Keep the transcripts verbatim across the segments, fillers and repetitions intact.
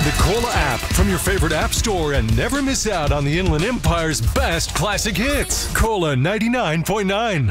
Download the Cola app from your favorite app store and never miss out on the Inland Empire's best classic hits. Cola ninety-nine point nine.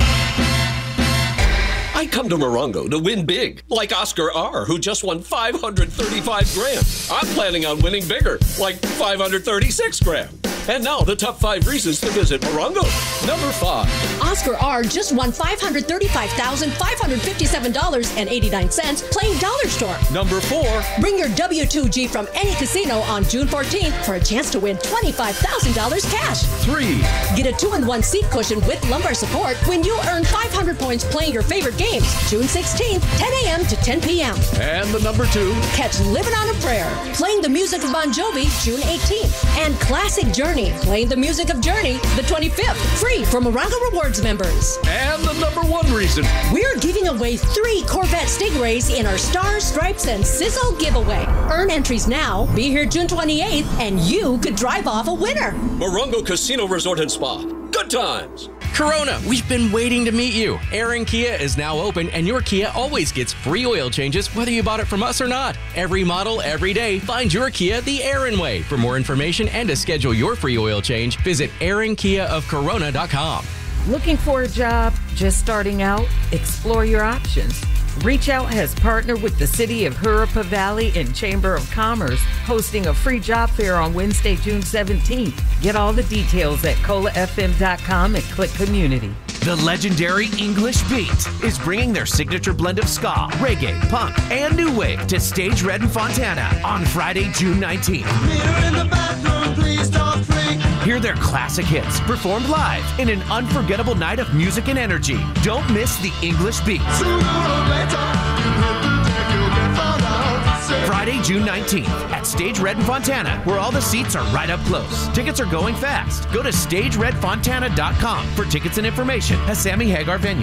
I come to Morongo to win big, like Oscar R., who just won five hundred thirty-five grand. I'm planning on winning bigger, like five hundred thirty-six grand. And now the top five reasons to visit Morongo. Number five. Oscar R. just won five hundred thirty-five thousand five hundred fifty-seven dollars and eighty-nine cents playing Dollar Store. Number four. Bring your W two G from any casino on June fourteenth for a chance to win twenty-five thousand dollars cash. Three. Get a two in one seat cushion with lumbar support when you earn five hundred points playing your favorite games. June sixteenth, ten a.m. to ten p.m. And the number two. Catch Living on a Prayer, playing the music of Bon Jovi, June eighteenth. And Classic Journey, playing the music of Journey, the twenty-fifth. Free for Morongo Rewards members. And the number one reason. We're giving away three Corvette Stingrays in our Stars, Stripes, and Sizzle giveaway. Earn entries now, be here June twenty-eighth, and you could drive off a winner. Morongo Casino Resort and Spa. Good times. Corona, we've been waiting to meet you. Aaron Kia is now open, and your Kia always gets free oil changes whether you bought it from us or not. Every model, every day, find your Kia the Aaron way. For more information and to schedule your free oil change, visit aaron kia of corona dot com. Looking for a job? Just starting out? Explore your options. Reach Out has partnered with the City of Hurripah Valley and Chamber of Commerce, hosting a free job fair on Wednesday, June seventeenth. Get all the details at cola f m dot com and click Community. The legendary English Beat is bringing their signature blend of ska, reggae, punk, and new wave to Stage Red in Fontana on Friday, June nineteenth. In the bathroom, please don't freak. Hear their classic hits performed live in an unforgettable night of music and energy. Don't miss the English Beat. Friday, June nineteenth at Stage Red in Fontana, where all the seats are right up close. Tickets are going fast. Go to stage red fontana dot com for tickets and information at Sammy Hagar venue.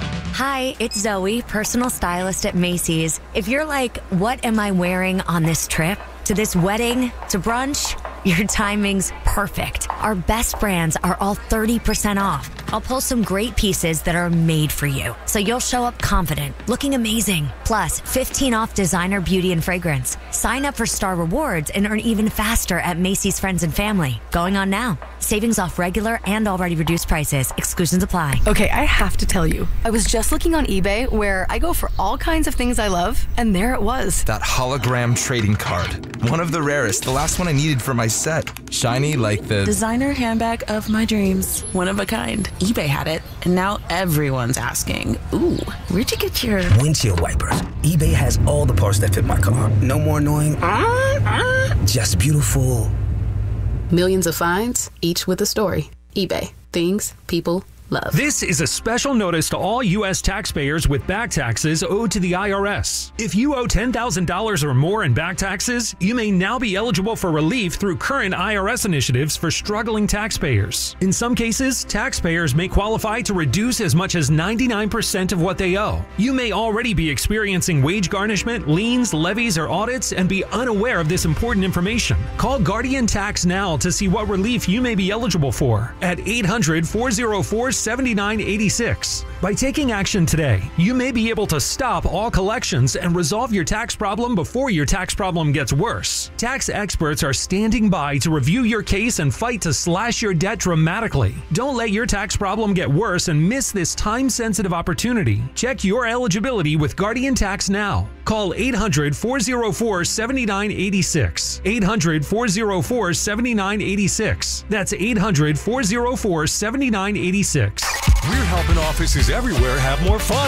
Hi, it's Zoe, personal stylist at Macy's. If you're like, what am I wearing on this trip? To this wedding? To brunch? Your timing's perfect. Our best brands are all thirty percent off. I'll pull some great pieces that are made for you, so you'll show up confident, looking amazing. Plus, fifteen off designer beauty and fragrance. Sign up for Star Rewards and earn even faster at Macy's Friends and Family. Going on now. Savings off regular and already reduced prices. Exclusions apply. Okay, I have to tell you. I was just looking on eBay, where I go for all kinds of things I love, and there it was. That hologram trading card. One of the rarest. The last one I needed for my set. Shiny like the... designer handbag of my dreams. One of a kind. eBay had it, and now everyone's asking, ooh, where'd you get your... windshield wipers. eBay has all the parts that fit my car. No more annoying... Uh, uh, just beautiful. Millions of finds, each with a story. eBay. Things people love. This is a special notice to all U S taxpayers with back taxes owed to the I R S. If you owe ten thousand dollars or more in back taxes, you may now be eligible for relief through current I R S initiatives for struggling taxpayers. In some cases, taxpayers may qualify to reduce as much as ninety-nine percent of what they owe. You may already be experiencing wage garnishment, liens, levies, or audits and be unaware of this important information. Call Guardian Tax now to see what relief you may be eligible for at eight hundred, four oh four, seven nine eight six. By taking action today, you may be able to stop all collections and resolve your tax problem before your tax problem gets worse. Tax experts are standing by to review your case and fight to slash your debt dramatically. Don't let your tax problem get worse and miss this time-sensitive opportunity. Check your eligibility with Guardian Tax now. Call eight hundred, four oh four, seven nine eight six. eight hundred, four oh four, seven nine eight six. That's eight hundred, four oh four, seven nine eight six. We're helping offices everywhere have more fun.